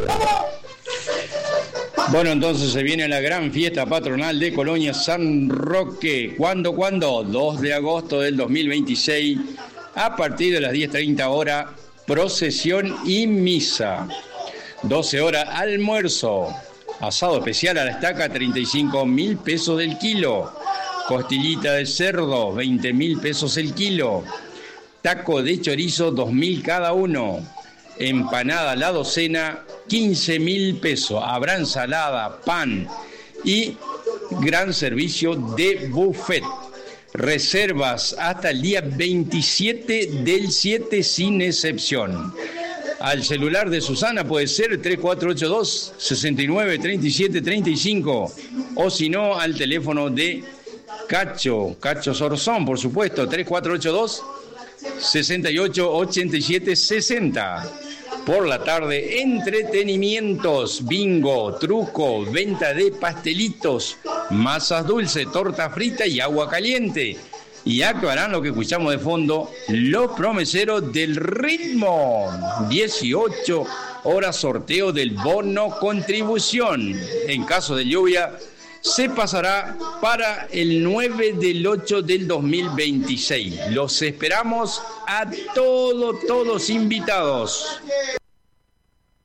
Bueno, entonces se viene la gran fiesta patronal de Colonia San Roque. ¿Cuándo? 2 de agosto del 2026, a partir de las 10:30 horas, procesión y misa. 12 horas, almuerzo. Asado especial a la estaca, 35.000 pesos del kilo. Costillita de cerdo, 20.000 pesos el kilo. Taco de chorizo, 2.000 cada uno. Empanada a la docena, 15.000 pesos. Habrá ensalada, pan y gran servicio de buffet. Reservas hasta el día 27 del 7 sin excepción. Al celular de Susana puede ser 3482 69 37 35, o si no al teléfono de Cacho Sorzón, por supuesto, 3482 68 87 60. Por la tarde, entretenimientos, bingo, truco, venta de pastelitos, masas dulces, torta frita y agua caliente. Y actuarán lo que escuchamos de fondo, los promeseros del ritmo. 18 horas sorteo del bono contribución. En caso de lluvia, se pasará para el 9 del 8 del 2026. Los esperamos a todos invitados.